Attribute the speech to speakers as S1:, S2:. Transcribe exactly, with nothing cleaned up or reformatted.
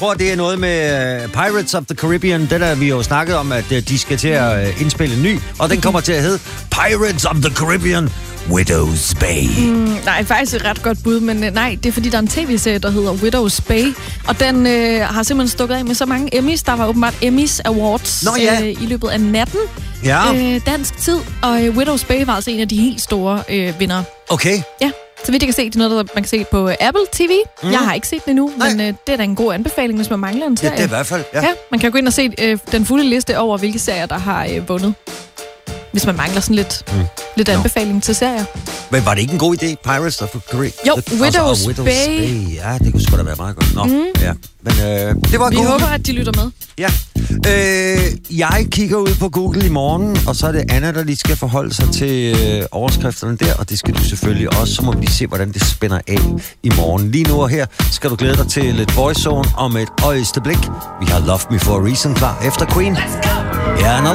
S1: tror, det er noget med uh, Pirates of the Caribbean. Det der vi jo snakket om, at uh, de skal til at uh, indspille en ny, og den kommer til at hedde Pirates of the Caribbean Widow's Bay.
S2: Mm, nej, faktisk et ret godt bud, men øh, nej, det er fordi, der er en tv-serie, der hedder Widow's Bay, og den øh, har simpelthen stukket af med så mange Emmys. Der var åbenbart Emmys Awards
S1: Nå, ja.
S2: øh, i løbet af natten.
S1: Ja.
S2: Øh, dansk tid, og øh, Widow's Bay var altså en af de helt store øh, vindere.
S1: Okay.
S2: Ja, så vidt jeg kan se, det er noget, der man kan se på Apple T V. Mm. Jeg har ikke set den endnu,
S1: Nej.
S2: men øh, det er da en god anbefaling, hvis man mangler en
S1: Ja,
S2: serie.
S1: det er i hvert fald, ja.
S2: Ja, man kan gå ind og se øh, den fulde liste over, hvilke serier, der har øh, vundet. Hvis man mangler sådan lidt, mm. lidt anbefaling no. til serier.
S1: Men var det ikke en god idé, Pirates of the Caribbean?
S2: Jo, Widow's, Widow's Bay.
S1: Bay. Ja, det kunne sgu da være meget godt. Nå, mm. ja. Men øh, det var
S2: Vi
S1: Google.
S2: håber, at de lytter med.
S1: Ja. Øh, jeg kigger ud på Google i morgen, og så er det Anna, der lige skal forholde sig til øh, overskrifterne der, og det skal du selvfølgelig også. Så må vi se, hvordan det spænder af i morgen. Lige nu og her skal du glæde dig til lidt Boyzone om et øjeste blik. Vi har Love Me For A Reason klar efter Queen. Ja,